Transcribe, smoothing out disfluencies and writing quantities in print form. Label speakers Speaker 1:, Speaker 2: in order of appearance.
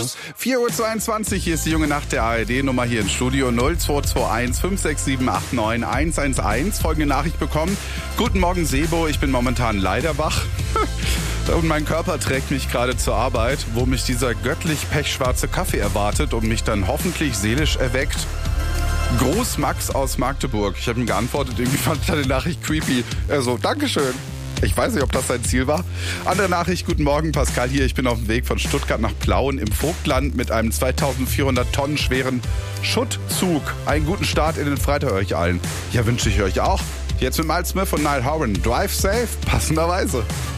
Speaker 1: 4:22 Uhr, hier ist die junge Nacht der ARD-Nummer hier im Studio 0221 567 89 111. Folgende Nachricht bekommen. Guten Morgen Sebo, ich bin momentan leider wach. Und mein Körper trägt mich gerade zur Arbeit, wo mich dieser göttlich pechschwarze Kaffee erwartet und mich dann hoffentlich seelisch erweckt. Groß Max aus Magdeburg. Ich habe ihm geantwortet, irgendwie fand ich die Nachricht creepy. Er so, Dankeschön. Ich weiß nicht, ob das sein Ziel war. Andere Nachricht, guten Morgen, Pascal hier. Ich bin auf dem Weg von Stuttgart nach Plauen im Vogtland mit einem 2400 Tonnen schweren Schuttzug. Einen guten Start in den Freitag euch allen. Ja, wünsche ich euch auch. Jetzt mit Miles Smith und Niall Horan. Drive safe, passenderweise.